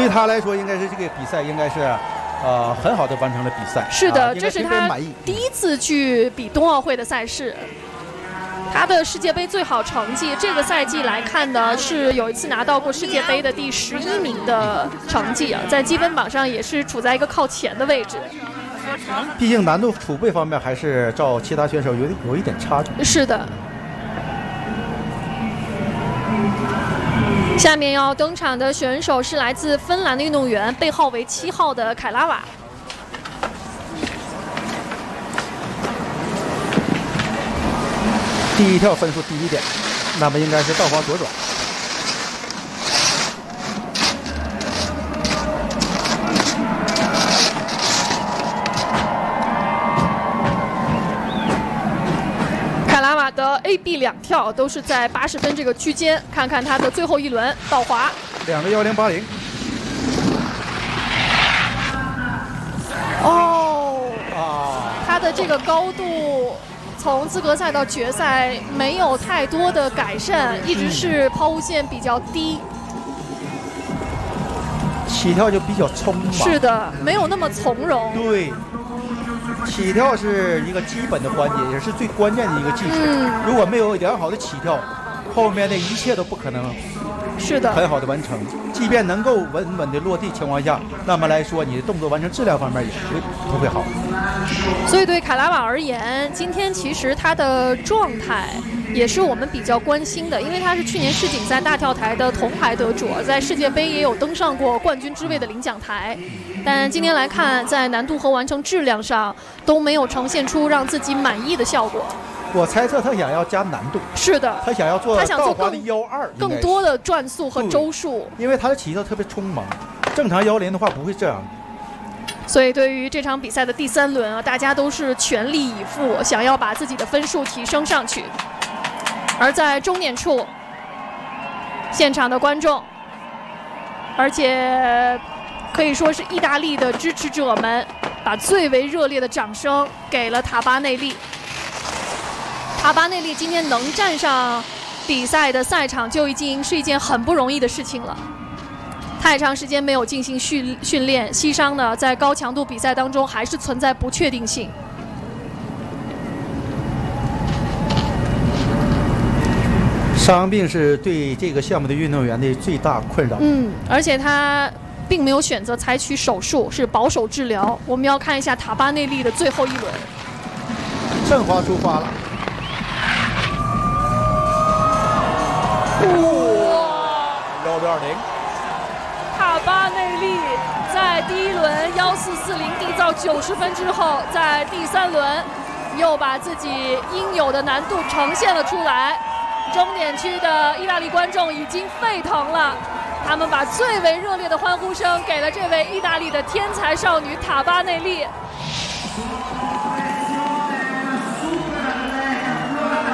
对于他来说，应该是这个比赛应该是，很好的完成了比赛。 是的， 这是他第一次去比冬奥会的赛事。他的世界杯最好成绩，这个赛季来看呢，是有一次拿到过世界杯的第11名的成绩啊，在积分榜上也是处在一个靠前的位置。 毕竟难度储备方面还是照其他选手有一点差距。 是的。下面要登场的选手是来自芬兰的运动员，背号为7号的凯拉瓦。 第一跳分数低一点，那么应该是倒滑左转。 凯拉瓦的 A、B 两跳都是在80分这个区间，看看他的最后一轮倒滑 ，2个1080。 他的这个高度。从资格赛到决赛没有太多的改善，一直是抛物线比较低， 起跳就比较匆忙。 是的，没有那么从容。 对，起跳是一个基本的环节，也是最关键的一个技术。如果没有良好的起跳，后面的一切都不可能。 是的， 很好的完成。即便能够稳稳的落地情况下，那么来说，你的动作完成质量方面也不会好。 所以对凯拉瓦而言，今天其实他的状态也是我们比较关心的，因为他是去年世锦赛大跳台的铜牌得主，在世界杯也有登上过冠军之位的领奖台。但今天来看，在难度和完成质量上都没有呈现出让自己满意的效果。 我猜测他想要加难度， 是的， 他想做倒滑的1.2， 更多的转速和周数， 因为他的起跳特别匆忙，正常1.0的话不会这样。 所以对于这场比赛的第3轮啊，大家都是全力以赴，想要把自己的分数提升上去。而在终点处，现场的观众，而且可以说是意大利的支持者们，把最为热烈的掌声给了塔巴内利。塔巴内利今天能站上比赛的赛场就已经是一件很不容易的事情了。太长时间没有进行训练，膝伤呢，在高强度比赛当中还是存在不确定性。 伤病是对这个项目的运动员的最大困扰。 而且他并没有选择采取手术，是保守治疗。我们要看一下塔巴内利的最后一轮。 正滑出发了。 哇 ！1.620。 塔巴内利在第1轮1440缔造90分之后，在第3轮又把自己应有的难度呈现了出来。终点区的意大利观众已经沸腾了，他们把最为热烈的欢呼声给了这位意大利的天才少女塔巴内利。